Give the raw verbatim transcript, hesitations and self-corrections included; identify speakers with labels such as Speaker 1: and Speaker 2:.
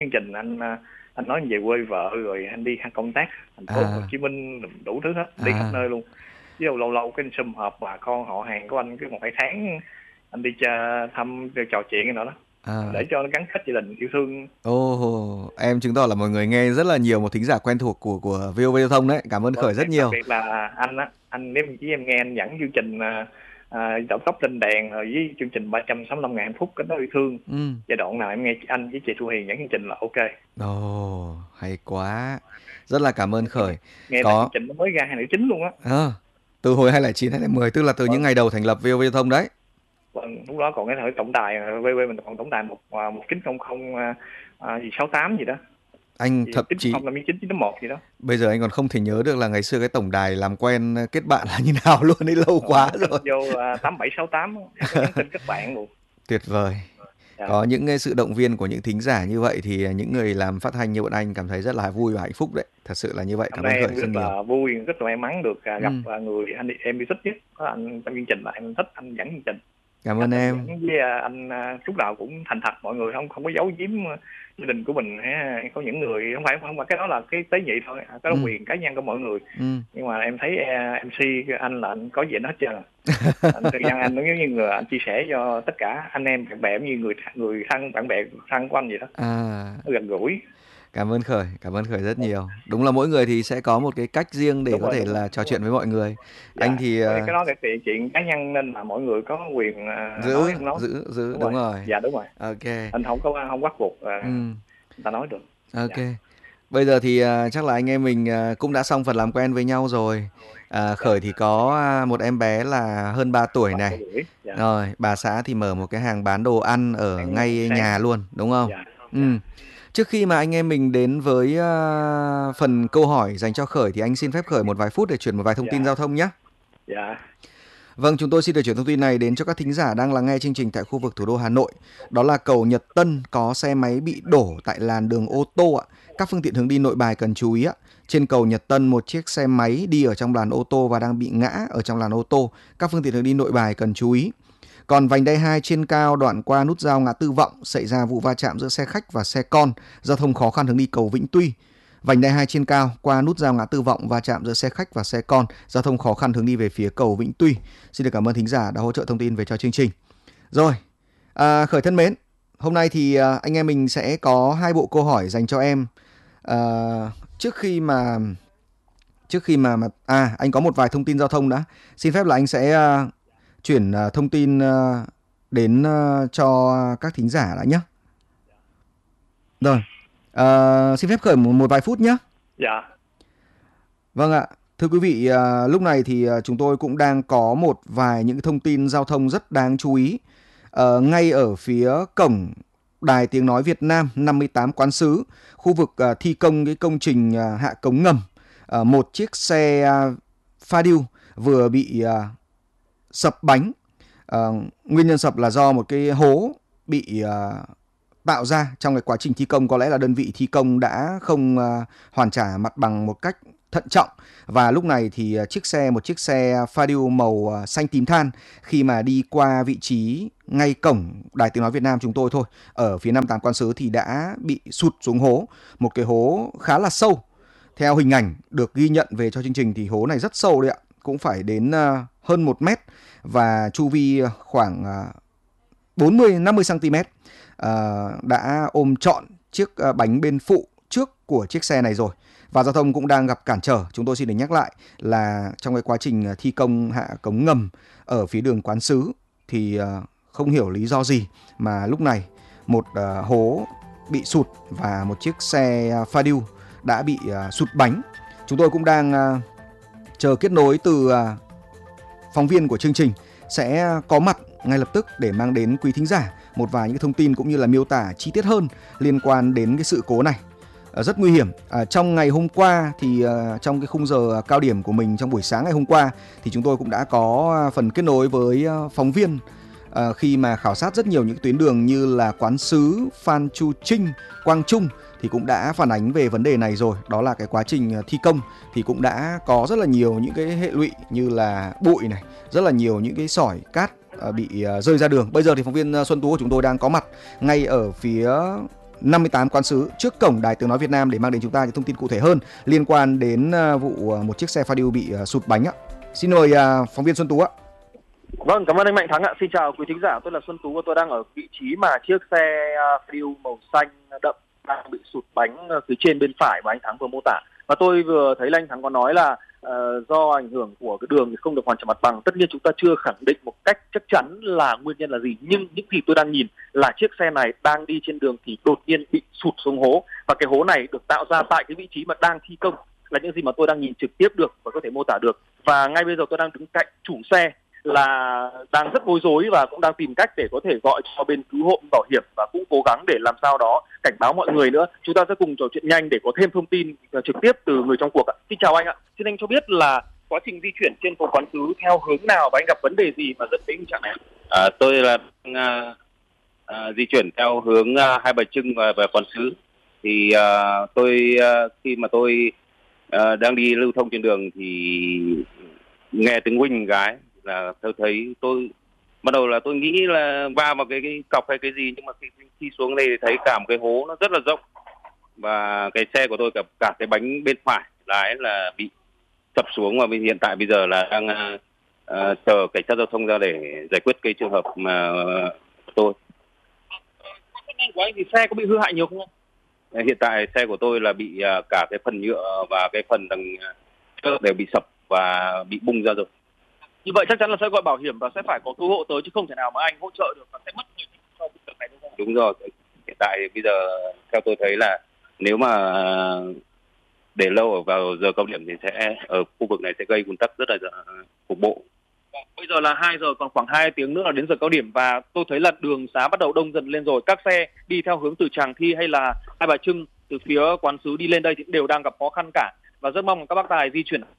Speaker 1: chương trình anh à, anh nói anh về quê vợ rồi anh đi công tác thành phố Hồ
Speaker 2: À,
Speaker 1: Chí Minh đủ thứ hết, đi khắp
Speaker 2: à,
Speaker 1: nơi luôn. Chứ đâu lâu lâu cái anh sum họp bà con họ hàng của anh cái một hai tháng anh đi cha, thăm trò chuyện cái nào đó
Speaker 2: à.
Speaker 1: để cho nó gắn kết gia đình yêu thương.
Speaker 2: Ồ, em chứng tỏ là mọi người nghe rất là nhiều, một thính giả quen thuộc của của vê o vê Giao thông đấy. Cảm ơn
Speaker 1: Vâng,
Speaker 2: Khởi rất
Speaker 1: em đặc
Speaker 2: nhiều.
Speaker 1: biệt là anh á, anh nếu chỉ em nghe anh dẫn chương trình à, à, Đậu tóc lên đèn rồi với chương trình ba trăm sáu mươi lăm ngàn hạnh phúc kết nối yêu thương,
Speaker 2: Ừ.
Speaker 1: giai đoạn nào em nghe anh với chị Thu Hiền dẫn chương trình là ok.
Speaker 2: Ồ, hay quá. Rất là cảm ơn
Speaker 1: nghe,
Speaker 2: Khởi.
Speaker 1: nghe là
Speaker 2: Có
Speaker 1: chương trình nó mới ra hai chín luôn á.
Speaker 2: à, từ hồi hai không không chín mười, tức là từ những
Speaker 1: Vâng.
Speaker 2: ngày đầu thành lập vê o vê Giao thông đấy.
Speaker 1: Vâng, lúc đó còn cái thời tổng đài à, vê vê mình còn tổng đài một à, một chín không không à, à, gì sáu tám gì đó,
Speaker 2: Anh
Speaker 1: gì
Speaker 2: thậm
Speaker 1: chín
Speaker 2: chí
Speaker 1: không năm chín chín một gì đó.
Speaker 2: bây giờ anh còn không thể nhớ được là ngày xưa cái tổng đài làm quen kết bạn là như nào luôn ấy, lâu
Speaker 1: Rồi
Speaker 2: quá
Speaker 1: nhắn
Speaker 2: rồi.
Speaker 1: tin vô à, tám bảy sáu tám em có nhắn tin các bạn luôn.
Speaker 2: Tuyệt vời.
Speaker 1: Dạ.
Speaker 2: Có những cái sự động viên của những thính giả như vậy thì những người làm phát thanh như bọn anh cảm thấy rất là vui và hạnh phúc đấy. Thật sự là như vậy.
Speaker 1: Hôm
Speaker 2: Cảm ơn
Speaker 1: nay
Speaker 2: Khởi
Speaker 1: em
Speaker 2: rất
Speaker 1: rất
Speaker 2: nhiều.
Speaker 1: là vui, rất là may mắn được à, gặp
Speaker 2: Ừ,
Speaker 1: à, người anh em yêu thích nhất đó là anh trong chương trình, là em thích anh dẫn chương trình,
Speaker 2: cảm
Speaker 1: cách
Speaker 2: ơn
Speaker 1: anh
Speaker 2: em.
Speaker 1: dẫn với à, anh à, lúc nào cũng thành thật, mọi người không không có giấu giếm à, gia đình của mình ha. Có những người không phải không phải cái đó là cái tế nhị thôi, à, cái đó
Speaker 2: Ừ,
Speaker 1: quyền cá nhân của mọi người,
Speaker 2: ừ.
Speaker 1: nhưng mà em thấy à, em xê anh là anh có gì anh hết trơn. Anh thời gian anh giống như người anh chia sẻ cho tất cả anh em bạn bè, giống như người người thân bạn bè thân của anh vậy đó,
Speaker 2: À,
Speaker 1: nó gần gũi.
Speaker 2: cảm ơn Khởi, cảm ơn Khởi rất nhiều. Đúng là mỗi người thì sẽ có một cái cách riêng để
Speaker 1: Đúng
Speaker 2: có
Speaker 1: rồi,
Speaker 2: thể
Speaker 1: đúng rồi,
Speaker 2: là trò
Speaker 1: đúng rồi.
Speaker 2: chuyện với mọi người. Anh
Speaker 1: Dạ,
Speaker 2: thì
Speaker 1: cái
Speaker 2: ờ,
Speaker 1: cái đó là chuyện chuyện cá nhân nên là mọi người có quyền à, nói
Speaker 2: giữ,
Speaker 1: không nói.
Speaker 2: giữ, giữ,
Speaker 1: Đúng
Speaker 2: đúng
Speaker 1: rồi.
Speaker 2: rồi.
Speaker 1: Dạ đúng rồi,
Speaker 2: Ok.
Speaker 1: anh không có không bắt buộc à,
Speaker 2: Ừ,
Speaker 1: người ta nói được.
Speaker 2: ok.
Speaker 1: Dạ.
Speaker 2: Bây giờ thì à, chắc là anh em mình à, cũng đã xong phần làm quen với nhau rồi. À,
Speaker 1: Dạ.
Speaker 2: Khởi thì có à, một em bé là hơn ba tuổi
Speaker 1: Ba
Speaker 2: này.
Speaker 1: tuổi rưỡi. Dạ.
Speaker 2: Rồi, bà xã thì mở một cái hàng bán đồ ăn ở
Speaker 1: Ăn
Speaker 2: ngay
Speaker 1: sáng.
Speaker 2: nhà luôn, đúng không?
Speaker 1: Dạ.
Speaker 2: Ừ.
Speaker 1: Dạ.
Speaker 2: Trước khi mà anh em mình đến với à, phần câu hỏi dành cho Khởi thì anh xin phép Khởi một vài phút để chuyển một vài thông tin
Speaker 1: Dạ.
Speaker 2: giao thông nhé.
Speaker 1: Dạ.
Speaker 2: Vâng, chúng tôi xin được chuyển thông tin này đến cho các thính giả đang lắng nghe chương trình tại khu vực thủ đô Hà Nội. Đó là cầu Nhật Tân có xe máy bị đổ tại làn đường ô tô ạ. Các phương tiện hướng đi Nội Bài cần chú ý ạ. Trên cầu Nhật Tân, một chiếc xe máy đi ở trong làn ô tô và đang bị ngã ở trong làn ô tô. Các phương tiện hướng đi Nội Bài cần chú ý. Còn vành đai hai trên cao đoạn qua nút giao ngã tư Vọng xảy ra vụ va chạm giữa xe khách và xe con, giao thông khó khăn hướng đi cầu Vĩnh Tuy. Vành đai hai trên cao qua nút giao ngã tư Vọng va chạm giữa xe khách và xe con, giao thông khó khăn hướng đi về phía cầu Vĩnh Tuy. Xin được cảm ơn thính giả đã hỗ trợ thông tin về cho chương trình. Rồi, à, Khởi thân mến, hôm nay thì à, anh em mình sẽ có hai bộ câu hỏi dành cho em. À, trước khi mà trước khi mà, mà à anh có một vài thông tin giao thông đã. Xin phép là anh sẽ à, chuyển à, thông tin à, đến à, cho các thính giả đã nhé. Rồi, à, xin phép Khởi một, một vài phút nhé.
Speaker 1: Dạ.
Speaker 2: Vâng ạ, thưa quý vị, à, lúc này thì à, chúng tôi cũng đang có một vài những thông tin giao thông rất đáng chú ý. Ờ, ngay ở phía cổng Đài Tiếng Nói Việt Nam năm mươi tám Quán Sứ, khu vực à, thi công cái công trình à, hạ cống ngầm, à, một chiếc xe à, pha điêu vừa bị à, sập bánh. À, nguyên nhân sập là do một cái hố bị à, tạo ra trong cái quá trình thi công. Có lẽ là đơn vị thi công đã không à, hoàn trả mặt bằng một cách thận trọng, và lúc này thì à, chiếc xe một chiếc xe Fadio màu à, xanh tím than khi mà đi qua vị trí ngay cổng Đài Tiếng Nói Việt Nam chúng tôi thôi, ở phía năm mươi tám Quán Sứ, thì đã bị sụt xuống hố, một cái hố khá là sâu. Theo hình ảnh được ghi nhận về cho chương trình thì hố này rất sâu đấy ạ, cũng phải đến à, hơn một mét, và chu vi khoảng à, bốn mươi năm mươi xăng ti mét, à, đã ôm trọn chiếc à, bánh bên phụ trước của chiếc xe này rồi, và giao thông cũng đang gặp cản trở. Chúng tôi xin được nhắc lại là trong cái quá trình à, thi công hạ cống ngầm ở phía đường Quán Sứ thì à, không hiểu lý do gì mà lúc này một à, hố bị sụt và một chiếc xe à, pha điêu đã bị à, sụt bánh. Chúng tôi cũng đang à, chờ kết nối từ à, phóng viên của chương trình sẽ có mặt ngay lập tức để mang đến quý thính giả một vài những thông tin cũng như là miêu tả chi tiết hơn liên quan đến cái sự cố này. À, rất nguy hiểm. À, trong ngày hôm qua thì à, trong cái khung giờ cao điểm của mình trong buổi sáng ngày hôm qua thì chúng tôi cũng đã có phần kết nối với à, phóng viên à, khi mà khảo sát rất nhiều những tuyến đường như là Quán Sứ, Phan Chu Trinh, Quang Trung thì cũng đã phản ánh về vấn đề này rồi. Đó là cái quá trình thi công thì cũng đã có rất là nhiều những cái hệ lụy như là bụi này, rất là nhiều những cái sỏi cát bị rơi ra đường. Bây giờ thì phóng viên Xuân Tú của chúng tôi đang có mặt ngay ở phía năm mươi tám Quán Sứ trước cổng Đài Tiếng nói Việt Nam để mang đến chúng ta những thông tin cụ thể hơn liên quan đến vụ một chiếc xe Fadiu bị sụt bánh ạ. Xin mời phóng viên Xuân Tú ạ.
Speaker 3: Vâng, cảm ơn anh Mạnh Thắng ạ. Xin chào quý thính giả, tôi là Xuân Tú và tôi đang ở vị trí mà chiếc xe Fadiu màu xanh đậm đang bị sụt bánh phía trên bên phải mà anh Thắng vừa mô tả. Và tôi vừa thấy là anh Thắng có nói là uh, do ảnh hưởng của cái đường thì không được hoàn trả mặt bằng. Tất nhiên chúng ta chưa khẳng định một cách chắc chắn là nguyên nhân là gì, nhưng những gì tôi đang nhìn là chiếc xe này đang đi trên đường thì đột nhiên bị sụt xuống hố, và cái hố này được tạo ra tại cái vị trí mà đang thi công, là những gì mà tôi đang nhìn trực tiếp được và có thể mô tả được. Và ngay bây giờ tôi đang đứng cạnh chủ xe là đang rất bối rối và cũng đang tìm cách để có thể gọi cho bên cứu hộ bảo hiểm và cũng cố gắng để làm sao đó cảnh báo mọi người nữa. Chúng ta sẽ cùng trò chuyện nhanh để có thêm thông tin trực tiếp từ người trong cuộc ạ. Xin chào anh ạ. Xin anh cho biết là quá trình di chuyển trên phố Quán Sứ theo hướng nào và anh gặp vấn đề gì mà dẫn đến tình trạng này?
Speaker 4: À, tôi là à, à, di chuyển theo hướng à, Hai Bà Trưng và về Quán Sứ. Thì à, tôi à, khi mà tôi à, đang đi lưu thông trên đường thì nghe tiếng huỳnh cái là tôi thấy tôi bắt đầu là tôi nghĩ là va vào cái, cái cọc hay cái gì, nhưng mà khi, khi xuống đây thì thấy cả một cái hố nó rất là rộng, và cái xe của tôi cả cả cái bánh bên phải lái là bị sập xuống, và hiện tại bây giờ là đang uh, chờ cảnh sát giao thông ra để giải quyết cái trường hợp mà uh, tôi.
Speaker 3: Của anh thì xe có bị hư hại nhiều không?
Speaker 4: Hiện tại xe của tôi là bị uh, cả cái phần nhựa và cái phần đằng trước đều bị sập và bị bung ra rồi.
Speaker 3: Như vậy chắc chắn là sẽ gọi bảo hiểm và sẽ phải có cứu hộ tới, chứ không thể nào mà anh hỗ trợ được và sẽ mất nhiều cho vụ việc này đúng không?
Speaker 4: Đúng rồi. Hiện tại bây giờ theo tôi thấy là nếu mà để lâu ở vào giờ cao điểm thì sẽ ở khu vực này sẽ gây ùn tắc rất là cục bộ.
Speaker 3: Bây giờ là hai giờ, còn khoảng hai tiếng nữa là đến giờ cao điểm, và tôi thấy là đường xá bắt đầu đông dần lên rồi. Các xe đi theo hướng từ Tràng Thi hay là Hai Bà Trưng từ phía Quán Sứ đi lên đây thì đều đang gặp khó khăn cả, và rất mong các bác tài di chuyển